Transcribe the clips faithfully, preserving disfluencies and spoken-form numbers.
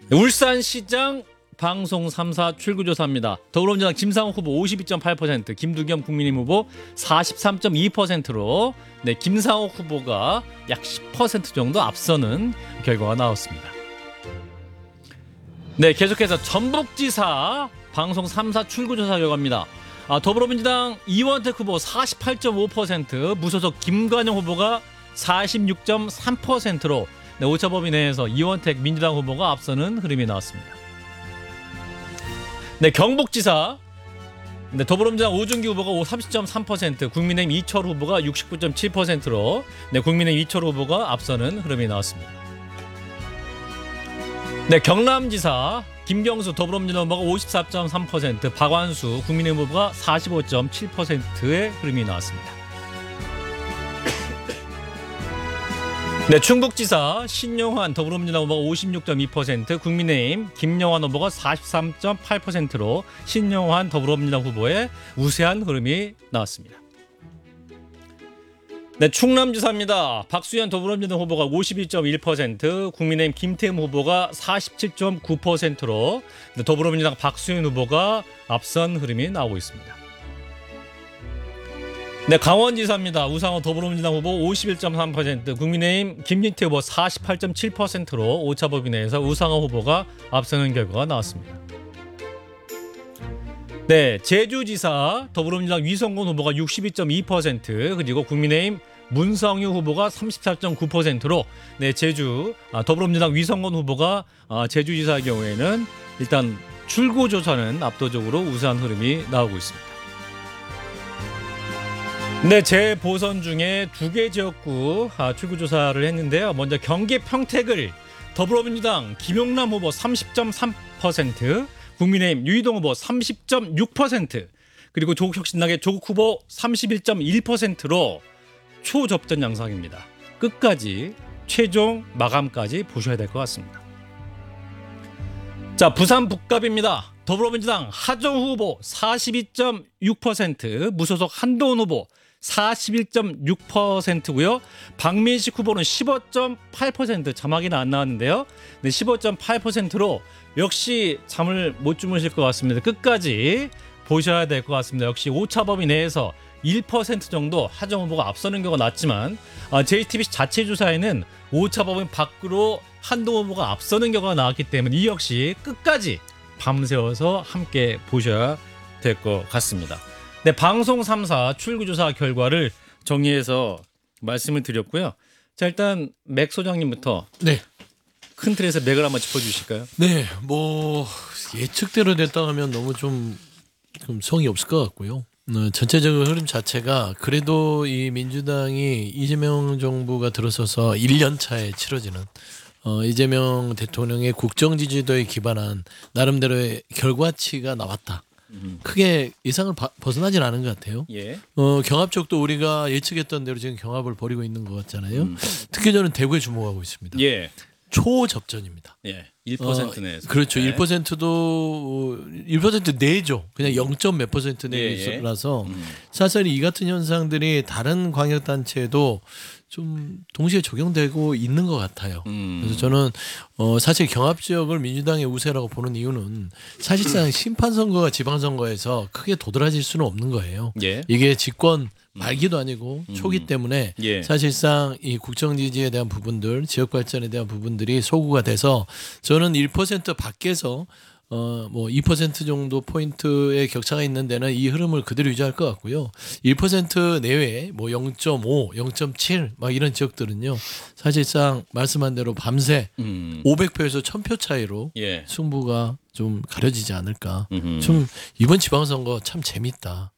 울산시장 방송 삼 사 출구조사입니다. 더불어민주당 김상호 후보 오십이 점 팔 퍼센트, 김두겸 국민의힘 후보 사십삼 점 이 퍼센트로 네, 김상호 후보가 약 십 퍼센트 정도 앞서는 결과가 나왔습니다. 네, 계속해서 전북지사 방송 삼 사 출구조사 결과입니다. 아, 더불어민주당 이원택 후보 사십팔 점 오 퍼센트, 무소속 김관영 후보가 사십육 점 삼 퍼센트로 네, 오차범위 내에서 이원택 민주당 후보가 앞서는 흐름이 나왔습니다. 네, 경북지사 네, 더불어민주당 오준기 후보가 삼십 점 삼 퍼센트, 국민의힘 이철 후보가 육십구 점 칠 퍼센트로 네, 국민의힘 이철 후보가 앞서는 흐름이 나왔습니다. 네, 경남지사 김경수 더불어민주당 후보가 오십사 점 삼 퍼센트, 박완수 국민의힘 후보가 사십오 점 칠 퍼센트의 흐름이 나왔습니다. 네, 충북지사 신용환 더불어민주당 후보가 오십육 점 이 퍼센트, 국민의힘 김영환 후보가 사십삼 점 팔 퍼센트로 신용환 더불어민주당 후보의 우세한 흐름이 나왔습니다. 네, 충남지사입니다. 박수현 더불어민주당 후보가 오십일 점 일 퍼센트, 국민의힘 김태흠 후보가 사십칠 점 구 퍼센트로 네, 더불어민주당 박수현 후보가 앞선 흐름이 나오고 있습니다. 네, 강원지사입니다. 우상호 더불어민주당 후보 오십일 점 삼 퍼센트, 국민의힘 김진태 후보 사십팔 점 칠 퍼센트로 오차범위 내에서 우상호 후보가 앞서는 결과가 나왔습니다. 네, 제주지사 더불어민주당 위성곤 후보가 육십이 점 이 퍼센트, 그리고 국민의힘 문성유 후보가 삼십사 점 구 퍼센트로 네, 제주 아, 더불어민주당 위성곤 후보가 아, 제주지사의 경우에는 일단 출구조사는 압도적으로 우세한 흐름이 나오고 있습니다. 네, 재보선 중에 두 개 지역구 아, 출구조사를 했는데요. 먼저 경기 평택을 더불어민주당 김용남 후보 삼십 점 삼 퍼센트, 국민의힘 유이동 후보 삼십 점 육 퍼센트, 그리고 조국혁신당의 조국 후보 삼십일 점 일 퍼센트로 초접전 양상입니다. 끝까지 최종 마감까지 보셔야 될 것 같습니다. 자, 부산 북갑입니다. 더불어민주당 하정우 후보 사십이 점 육 퍼센트, 무소속 한동훈 후보 사십일 점 육 퍼센트고요. 박민식 후보는 십오 점 팔 퍼센트, 자막이는 안 나왔는데요. 네, 십오 점 팔 퍼센트로 역시 잠을 못 주무실 것 같습니다. 끝까지 보셔야 될 것 같습니다. 역시 오차범위 내에서 일 퍼센트 정도 하정 후보가 앞서는 경우가 났지만 아, 제이티비씨 자체 조사에는 오차범위 밖으로 한동훈 후보가 앞서는 경우가 나왔기 때문에 이 역시 끝까지 밤새워서 함께 보셔야 될 것 같습니다. 네, 방송 삼 사 출구조사 결과를 정리해서 말씀을 드렸고요. 자, 일단 맥 소장님부터 네. 큰 틀에서 맥을 한번 짚어주실까요? 네, 뭐 예측대로 됐다 하면 너무 좀, 좀 성의 없을 것 같고요. 어, 전체적인 흐름 자체가 그래도 이 민주당이 이재명 정부가 들어서서 일 년 차에 치러지는 어, 이재명 대통령의 국정 지지도에 기반한 나름대로의 결과치가 나왔다. 음. 크게 예상을 바, 벗어나진 않은 것 같아요. 예. 어, 경합 쪽도 우리가 예측했던 대로 지금 경합을 벌이고 있는 것 같잖아요. 음. 특히 저는 대구에 주목하고 있습니다. 예. 초접전입니다. 예. 일 퍼센트 내에서. 어, 그렇죠. 네. 일 퍼센트도 일 퍼센트 내죠. 그냥 영 점 몇 퍼센트 내라서 예, 예. 음. 사실 이 같은 현상들이 다른 광역단체도 좀 동시에 적용되고 있는 것 같아요. 음. 그래서 저는 어 사실 경합 지역을 민주당의 우세라고 보는 이유는 사실상 심판 선거가 지방 선거에서 크게 도드라질 수는 없는 거예요. 예. 이게 집권 말기도 아니고 초기 때문에 예. 사실상 이 국정 지지에 대한 부분들, 지역 발전에 대한 부분들이 소구가 돼서 저는 일 퍼센트 밖에서 어 뭐 이 퍼센트 정도 포인트의 격차가 있는 데는 이 흐름을 그대로 유지할 것 같고요. 일 퍼센트 내외 뭐 영 점 오, 영 점 칠 막 이런 지역들은요. 사실상 말씀한 대로 밤새 음. 오백 표에서 천 표 차이로 예. 승부가 좀 가려지지 않을까. 음흠. 좀 이번 지방선거 참 재밌다.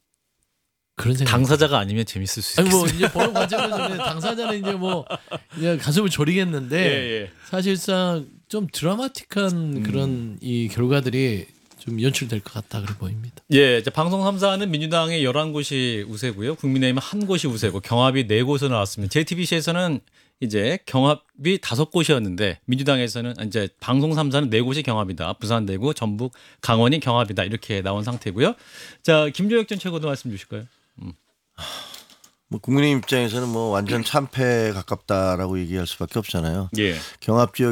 그런 생각. 당사자가 아니면 재밌을 수 아니 있겠어요. 뭐 이제 보는 관점에서 당사자는 이제 뭐 이제 가슴을 졸이겠는데 예, 예. 사실상 좀 드라마틱한 음. 그런 이 결과들이 좀 연출될 것 같다 그래 보입니다. 예, 이제 방송 삼 사는 민주당의 열한 곳이 우세고요. 국민의힘은 한 곳이 우세고 경합이 네 곳으로 나왔습니다. 제이티비씨에서는 이제 경합이 다섯 곳이었는데 민주당에서는 이제 방송 삼 사는 네 곳이 경합이다. 부산, 대구, 전북, 강원이 경합이다. 이렇게 나온 상태고요. 자, 김조혁 전 최고도 말씀 주실까요? 음. 뭐 국민의 입장에서는 뭐 완전 참패에 가깝다라고 얘기할 수밖에 없잖아요. 예. 경합 지역